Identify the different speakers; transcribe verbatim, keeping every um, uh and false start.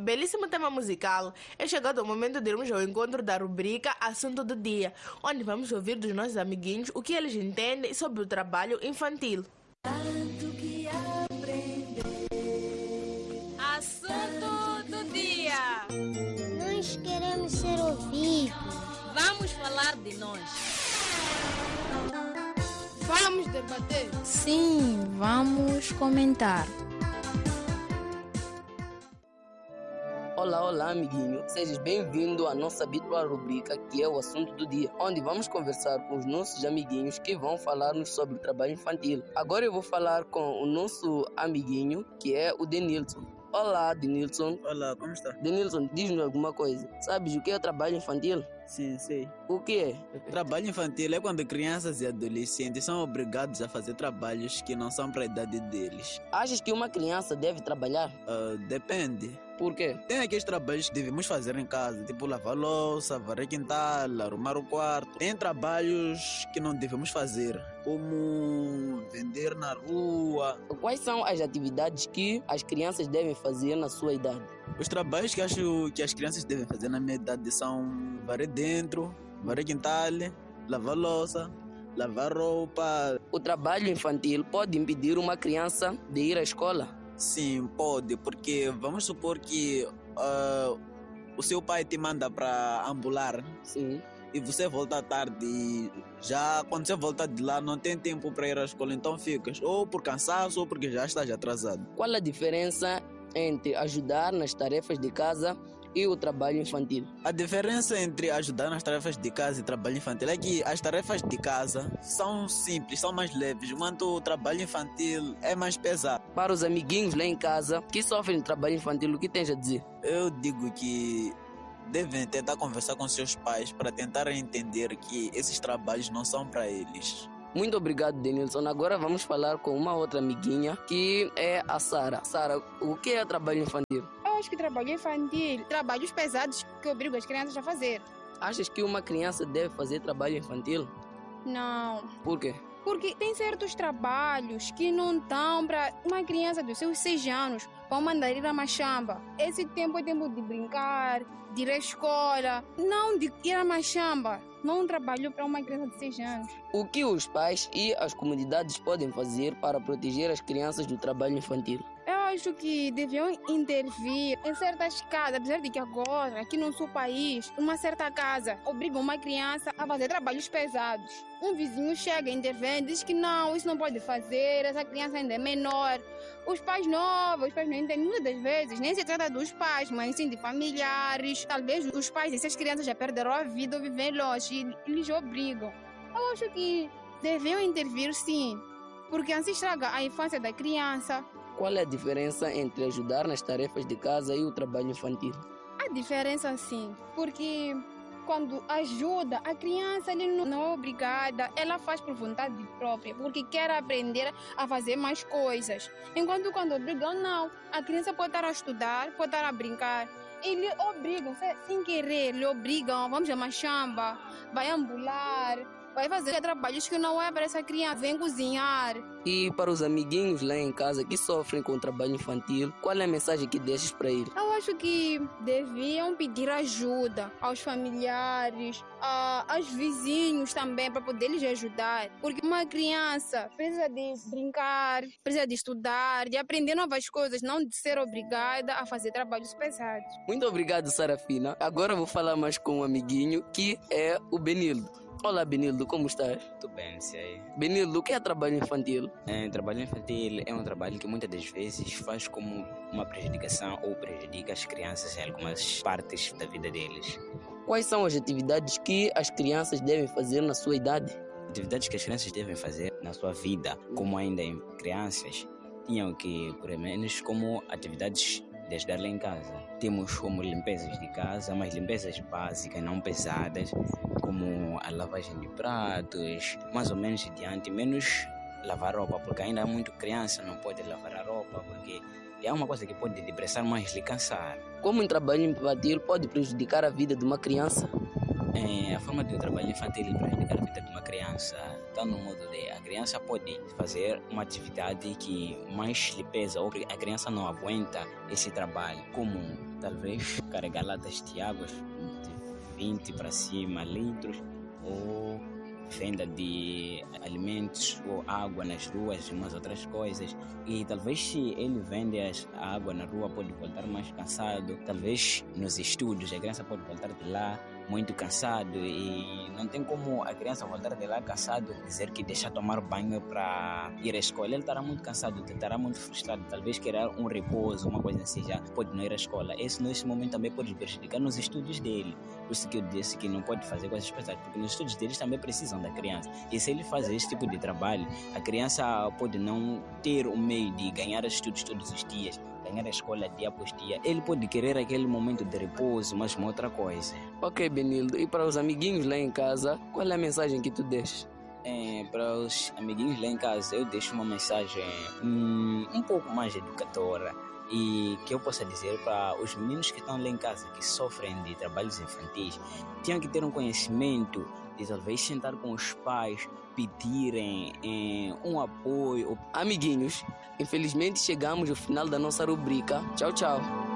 Speaker 1: belíssimo tema musical, é chegado o momento de irmos ao encontro da rubrica Assunto do Dia, onde vamos ouvir dos nossos amiguinhos o que eles entendem sobre o trabalho infantil.
Speaker 2: Tanto que aprender.
Speaker 3: Assunto do Dia.
Speaker 4: Nós queremos ser ouvidos.
Speaker 3: Vamos falar de nós.
Speaker 5: Vamos debater.
Speaker 6: Sim, vamos comentar.
Speaker 7: Olá, olá, amiguinho. Sejas bem-vindo à nossa habitual rubrica, que é o Assunto do Dia, onde vamos conversar com os nossos amiguinhos que vão falar-nos sobre o trabalho infantil. Agora eu vou falar com o nosso amiguinho, que é o Denilson. Olá, Denilson.
Speaker 8: Olá, como está?
Speaker 7: Denilson, diz-nos alguma coisa. Sabes o que é o trabalho infantil?
Speaker 8: Sim, sei.
Speaker 7: O que é?
Speaker 8: Trabalho infantil é quando crianças e adolescentes são obrigados a fazer trabalhos que não são para a idade deles.
Speaker 7: Achas que uma criança deve trabalhar?
Speaker 8: Uh, depende.
Speaker 7: Por quê?
Speaker 8: Tem aqueles trabalhos que devemos fazer em casa, tipo lavar louça, varrer quintal, arrumar o quarto. Tem trabalhos que não devemos fazer, como vender na rua.
Speaker 7: Quais são as atividades que as crianças devem fazer na sua idade?
Speaker 8: Os trabalhos que acho que as crianças devem fazer na minha idade são varrer dentro, varrer quintal, lavar louça, lavar roupa.
Speaker 7: O trabalho infantil pode impedir uma criança de ir à escola?
Speaker 8: Sim, pode, porque vamos supor que uh, o seu pai te manda para ambular.
Speaker 7: Sim.
Speaker 8: E você volta tarde. Já quando você volta de lá não tem tempo para ir à escola, então ficas ou por cansaço ou porque já estás atrasado.
Speaker 7: Qual a diferença entre ajudar nas tarefas de casa e o trabalho infantil?
Speaker 8: A diferença entre ajudar nas tarefas de casa e trabalho infantil é que as tarefas de casa são simples, são mais leves, enquanto o trabalho infantil é mais pesado.
Speaker 7: Para os amiguinhos lá em casa que sofrem de trabalho infantil, o que tens a dizer?
Speaker 8: Eu digo que devem tentar conversar com seus pais para tentar entender que esses trabalhos não são para eles.
Speaker 7: Muito obrigado, Denilson. Agora vamos falar com uma outra amiguinha, que é a Sara. Sara, o que é trabalho infantil?
Speaker 5: Eu acho que trabalho infantil, trabalhos pesados que obrigam as crianças a fazer.
Speaker 7: Achas que uma criança deve fazer trabalho infantil?
Speaker 5: Não.
Speaker 7: Por quê?
Speaker 5: Porque tem certos trabalhos que não estão para uma criança dos seus seis anos. Vão mandar ir a machamba. Esse tempo é tempo de brincar, de ir à escola, não de ir a machamba. Não um trabalho para uma criança de seis anos.
Speaker 7: O que os pais e as comunidades podem fazer para proteger as crianças do trabalho infantil?
Speaker 5: Eu acho que deviam intervir em certas casas, apesar de que agora, aqui no nosso país, uma certa casa obriga uma criança a fazer trabalhos pesados. Um vizinho chega, intervém, diz que não, isso não pode fazer, essa criança ainda é menor. Os pais novos, os pais não entendem muitas das vezes, nem se trata dos pais, mas sim de familiares. Talvez os pais dessas crianças já perderam a vida ou vivem longe e eles obrigam. Eu acho que deviam intervir sim, porque assim estraga a infância da criança.
Speaker 7: Qual é a diferença entre ajudar nas tarefas de casa e o trabalho infantil?
Speaker 5: A diferença sim, porque quando ajuda, a criança ele não é obrigada, ela faz por vontade própria, porque quer aprender a fazer mais coisas. Enquanto quando obrigam, não. A criança pode estar a estudar, pode estar a brincar. Eles obrigam, sem querer, lhe obrigam, vamos a machamba, vai ambular, vai fazer trabalhos que não é para essa criança, vem cozinhar.
Speaker 7: E para os amiguinhos lá em casa que sofrem com o trabalho infantil, qual é a mensagem que deixas para eles?
Speaker 5: Eu acho que deviam pedir ajuda aos familiares, a, aos vizinhos também, para poder lhes ajudar. Porque uma criança precisa de brincar, precisa de estudar, de aprender novas coisas, não de ser obrigada a fazer trabalhos pesados.
Speaker 7: Muito obrigado, Sarafina. Agora eu vou falar mais com um amiguinho que é o Benildo. Olá, Benildo, como estás?
Speaker 9: Tudo bem, se aí.
Speaker 7: Benildo, o que é trabalho infantil?
Speaker 9: É, trabalho infantil é um trabalho que muitas das vezes faz como uma prejudicação ou prejudica as crianças em algumas partes da vida deles.
Speaker 7: Quais são as atividades que as crianças devem fazer na sua idade?
Speaker 9: Atividades que as crianças devem fazer na sua vida, como ainda em crianças, tinham que, por menos, como atividades de ajudar lá em casa. Temos como limpezas de casa, mas limpezas básicas, não pesadas, como a lavagem de pratos, mais ou menos diante, menos lavar roupa, porque ainda há muito criança, não pode lavar a roupa, porque é uma coisa que pode depressar, mas lhe cansar.
Speaker 7: Como um trabalho infantil pode prejudicar a vida de uma criança?
Speaker 9: É, a forma de trabalho infantil prejudicar a vida de uma criança está no modo de a criança pode fazer uma atividade que mais lhe pesa, ou a criança não aguenta esse trabalho, como talvez carregar latas de água de vinte para cima litros, ou venda de alimentos ou água nas ruas e umas outras coisas. E talvez se ele vende a água na rua pode voltar mais cansado, talvez nos estudos a criança pode voltar de lá muito cansado, e não tem como a criança voltar de lá cansado dizer que deixa tomar banho para ir à escola. Ele estará muito cansado, estará muito frustrado, talvez querer um repouso, uma coisa assim, já pode não ir à escola. Esse nesse momento também pode prejudicar nos estudos dele. Por isso que eu disse que não pode fazer coisas pesadas, porque nos estudos deles também precisam da criança. E se ele fazer esse tipo de trabalho, a criança pode não ter o meio de ganhar estudos todos os dias, ganhar a escola dia após dia. Ele pode querer aquele momento de repouso, mas uma outra coisa.
Speaker 7: Ok, Benildo, e para os amiguinhos lá em casa, qual é a mensagem que tu deixas?
Speaker 9: É, para os amiguinhos lá em casa, eu deixo uma mensagem hum, um pouco mais educadora, e que eu possa dizer para os meninos que estão lá em casa, que sofrem de trabalhos infantis, tinham que ter um conhecimento de talvez sentar com os pais, pedirem eh, um apoio.
Speaker 7: Amiguinhos, infelizmente chegamos ao final da nossa rubrica. Tchau, tchau.